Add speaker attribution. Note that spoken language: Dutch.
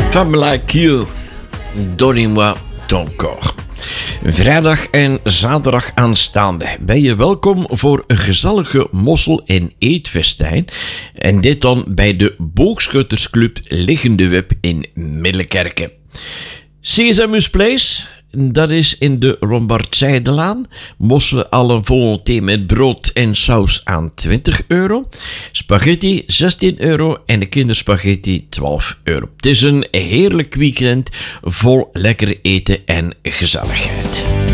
Speaker 1: Femme like you, donnez-moi ton corps. Vrijdag en zaterdag aanstaande ben je welkom voor een gezellige mossel- en eetfestijn. En dit dan bij de Boogschuttersclub Liggende Web in Middelkerke. CSMU's Place, dat is in de Rombardzijdelaan. Mosselen alle volonté met brood en saus aan €20. Spaghetti €16 en de kinderspaghetti €12. Het is een heerlijk weekend vol lekker eten en gezelligheid.